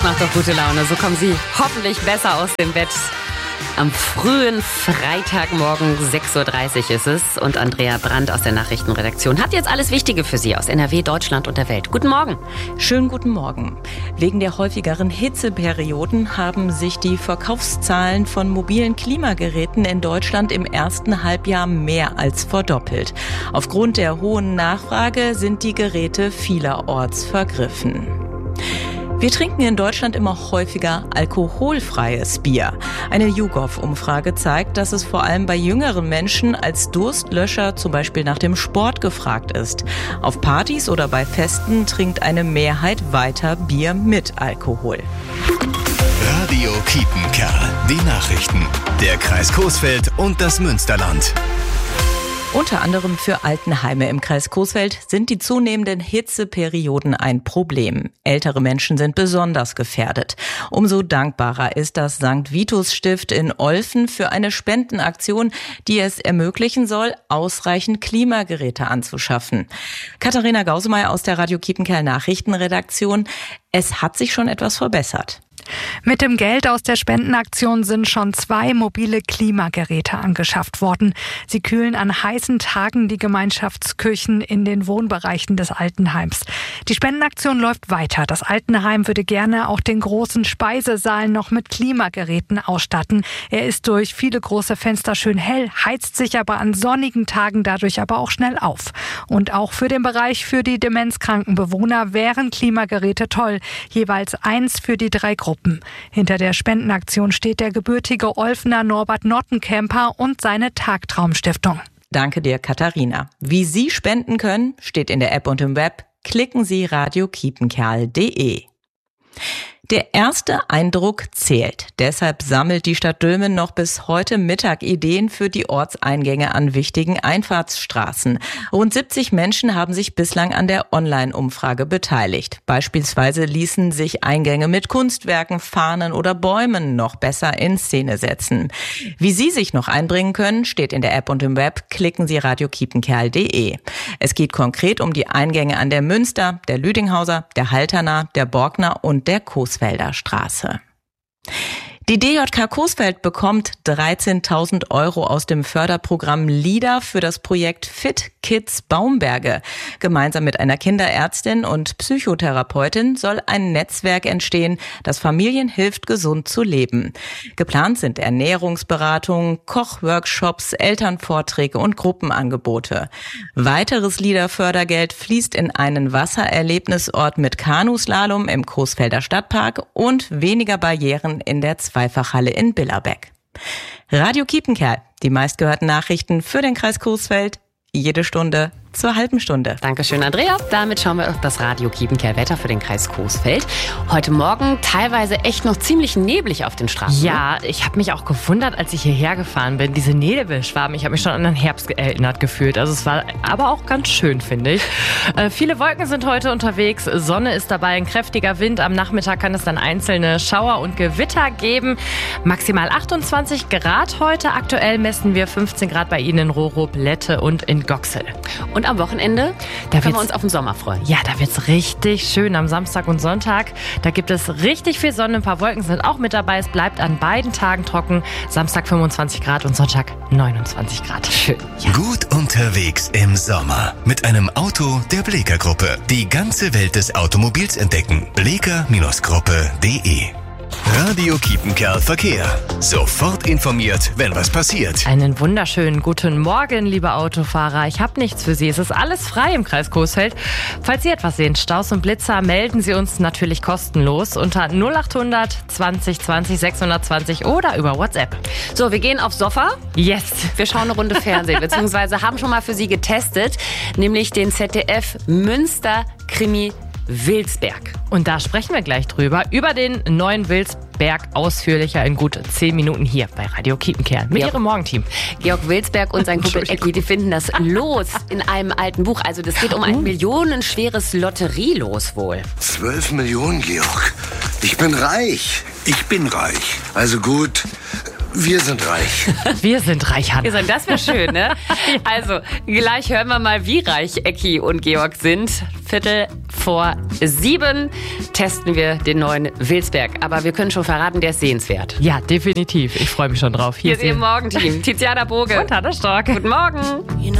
das macht doch gute Laune. So kommen Sie hoffentlich besser aus dem Bett. Am frühen Freitagmorgen 6.30 Uhr ist es. Und Andrea Brandt aus der Nachrichtenredaktion hat jetzt alles Wichtige für Sie aus NRW, Deutschland und der Welt. Guten Morgen. Schönen guten Morgen. Wegen der häufigeren Hitzeperioden haben sich die Verkaufszahlen von mobilen Klimageräten in Deutschland im ersten Halbjahr mehr als verdoppelt. Aufgrund der hohen Nachfrage sind die Geräte vielerorts vergriffen. Wir trinken in Deutschland immer häufiger alkoholfreies Bier. Eine YouGov-Umfrage zeigt, dass es vor allem bei jüngeren Menschen als Durstlöscher zum Beispiel nach dem Sport gefragt ist. Auf Partys oder bei Festen trinkt eine Mehrheit weiter Bier mit Alkohol. Radio Kiepenkerl, die Nachrichten. Der Kreis Coesfeld und das Münsterland. Unter anderem für Altenheime im Kreis Coesfeld sind die zunehmenden Hitzeperioden ein Problem. Ältere Menschen sind besonders gefährdet. Umso dankbarer ist das St. Vitus Stift in Olfen für eine Spendenaktion, die es ermöglichen soll, ausreichend Klimageräte anzuschaffen. Katharina Gausemeyer aus der Radio Kiepenkerl Nachrichtenredaktion. Es hat sich schon etwas verbessert. Mit dem Geld aus der Spendenaktion sind schon 2 mobile Klimageräte angeschafft worden. Sie kühlen an heißen Tagen die Gemeinschaftsküchen in den Wohnbereichen des Altenheims. Die Spendenaktion läuft weiter. Das Altenheim würde gerne auch den großen Speisesaal noch mit Klimageräten ausstatten. Er ist durch viele große Fenster schön hell, heizt sich aber an sonnigen Tagen dadurch aber auch schnell auf. Und auch für den Bereich für die demenzkranken Bewohner wären Klimageräte toll. Jeweils 1 für die 3 Gruppen. Hinter der Spendenaktion steht der gebürtige Olfener Norbert Nottenkemper und seine Tagtraum-Stiftung. Danke dir, Katharina. Wie Sie spenden können, steht in der App und im Web. Klicken Sie radiokiepenkerl.de. Der erste Eindruck zählt. Deshalb sammelt die Stadt Dülmen noch bis heute Mittag Ideen für die Ortseingänge an wichtigen Einfahrtsstraßen. Rund 70 Menschen haben sich bislang an der Online-Umfrage beteiligt. Beispielsweise ließen sich Eingänge mit Kunstwerken, Fahnen oder Bäumen noch besser in Szene setzen. Wie Sie sich noch einbringen können, steht in der App und im Web. Klicken Sie radiokiepenkerl.de. Es geht konkret um die Eingänge an der Münster, der Lüdinghauser, der Halterner, der Borgner und der Coesfelder Straße. Die DJK Coesfeld bekommt 13.000 € aus dem Förderprogramm LIDA für das Projekt Fit Kids Baumberge. Gemeinsam mit einer Kinderärztin und Psychotherapeutin soll ein Netzwerk entstehen, das Familien hilft, gesund zu leben. Geplant sind Ernährungsberatungen, Kochworkshops, Elternvorträge und Gruppenangebote. Weiteres LIDA-Fördergeld fließt in einen Wassererlebnisort mit Kanuslalom im Coesfelder Stadtpark und weniger Barrieren in der Zweifachhalle in Billerbeck. Radio Kiepenkerl, die meistgehörten Nachrichten für den Kreis Coesfeld, jede Stunde zur halben Stunde. Dankeschön, Andrea. Damit schauen wir auf das Radio Kiepenkerl Wetter für den Kreis Coesfeld. Heute Morgen teilweise echt noch ziemlich neblig auf den Straßen. Ja, ich habe mich auch gewundert, als ich hierher gefahren bin. Diese Nebelschwaben, ich habe mich schon an den Herbst erinnert gefühlt. Also es war aber auch ganz schön, finde ich. Viele Wolken sind heute unterwegs. Sonne ist dabei, ein kräftiger Wind. Am Nachmittag kann es dann einzelne Schauer und Gewitter geben. Maximal 28 Grad heute. Aktuell messen wir 15 Grad bei Ihnen in Rohrup, Lette und in Goxel. Und am Wochenende können wir uns auf den Sommer freuen. Ja, da wird's richtig schön am Samstag und Sonntag. Da gibt es richtig viel Sonne, ein paar Wolken sind auch mit dabei. Es bleibt an beiden Tagen trocken. Samstag 25 Grad und Sonntag 29 Grad. Schön. Ja. Gut unterwegs im Sommer mit einem Auto der Bleeker Gruppe. Die ganze Welt des Automobils entdecken. bleeker-gruppe.de. Radio Kiepenkerl Verkehr. Sofort informiert, wenn was passiert. Einen wunderschönen guten Morgen, liebe Autofahrer. Ich habe nichts für Sie. Es ist alles frei im Kreis Coesfeld. Falls Sie etwas sehen, Staus und Blitzer, melden Sie uns natürlich kostenlos unter 0800 20 20 620 oder über WhatsApp. So, wir gehen aufs Sofa. Yes. Wir schauen eine Runde Fernsehen, beziehungsweise haben schon mal für Sie getestet, nämlich den ZDF-Münster-Krimi Wilsberg. Und da sprechen wir gleich drüber, über den neuen Wilsberg, ausführlicher in gut 10 Minuten hier bei Radio Kiepenkerl mit Ihrem Morgenteam. Georg Wilsberg und sein Kumpel Ecki, die finden das Los in einem alten Buch. Also das geht um ein millionenschweres Lotterielos wohl. 12 Millionen, Georg. Ich bin reich. Ich bin reich. Also gut, wir sind reich. Wir sind reich, Hanna. Das wäre schön, ne? Also, gleich hören wir mal, wie reich Ecki und Georg sind. 4:45 vor 7 testen wir den neuen Wilsberg. Aber wir können schon verraten, der ist sehenswert. Ja, definitiv. Ich freue mich schon drauf. Hier ist Ihr Morgenteam. Tiziana Boge und Hanna Stork. Guten Morgen.